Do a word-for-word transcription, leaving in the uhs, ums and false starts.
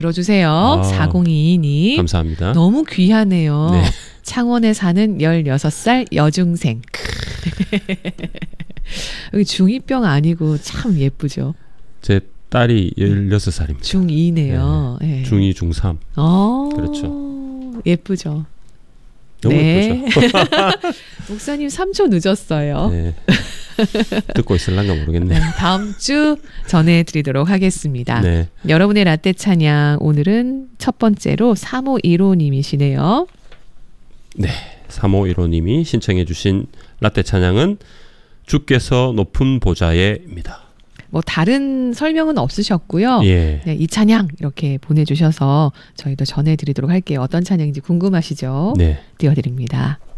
들어주세요. 아, 사공이이 님. 감사합니다. 너무 귀하네요. 네. 창원에 사는 열여섯 살 여중생. 여기 중이병 아니고 참 예쁘죠. 제 딸이 열여섯 살입니다. 중이네요. 네. 네. 중이, 중삼. 어, 그렇죠. 예쁘죠. 너무 네. 예쁘죠. 목사님 삼 초 늦었어요. 네. 듣고 있을란가 모르겠네요. 네, 다음 주 전해드리도록 하겠습니다. 네. 여러분의 라떼 찬양 오늘은 첫 번째로 삼오일오 님이시네요. 네. 삼오일오 님이 신청해 주신 라떼 찬양은 주께서 높은 보좌에입니다. 뭐 다른 설명은 없으셨고요. 예. 네, 이 찬양 이렇게 보내주셔서 저희도 전해드리도록 할게요. 어떤 찬양인지 궁금하시죠? 네. 띄워드립니다.